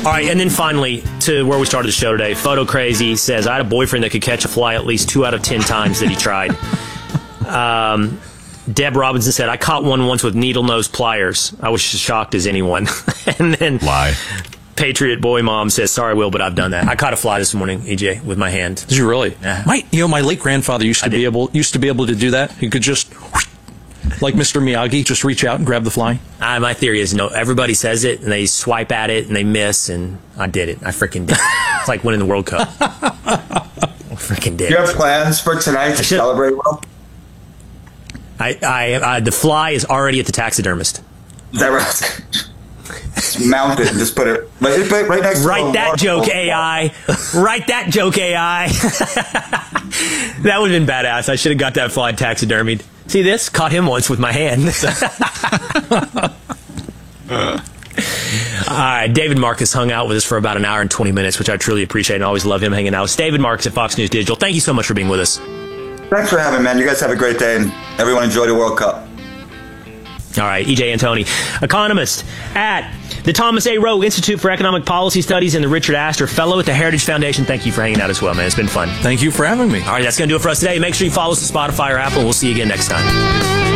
right, and then finally, to where we started the show today, Photo Crazy says, I had a boyfriend that could catch a fly at least 2 out of 10 times that he tried. Deb Robinson said, I caught one once with needle nose pliers. I was as shocked as anyone. And then Lie. Patriot Boy Mom says, sorry, Will, but I've done that. I caught a fly this morning, EJ, with my hand. Did you really? Yeah. My late grandfather used to be able to do that. He could just, like Mr. Miyagi, just reach out and grab the fly. My theory is, everybody says it, and they swipe at it, and they miss, and I did it. I freaking did it. It's like winning the World Cup. I freaking did. Do you have plans for tonight to celebrate, Will? The fly is already at the taxidermist. Is that right? Mount it and just put it right next to Write that joke, AI. Write that joke, AI. That would have been badass. I should have got that fly taxidermied. See this? Caught him once with my hand. All right, David Marcus hung out with us for about an hour and 20 minutes, which I truly appreciate and always love him hanging out. It's David Marcus at Fox News Digital. Thank you so much for being with us. Thanks for having me, man. You guys have a great day, and everyone enjoy the World Cup. All right, EJ Antoni, economist at the Thomas A. Rowe Institute for Economic Policy Studies and the Richard Astor Fellow at the Heritage Foundation. Thank you for hanging out as well, man. It's been fun. Thank you for having me. All right, that's going to do it for us today. Make sure you follow us on Spotify or Apple. We'll see you again next time.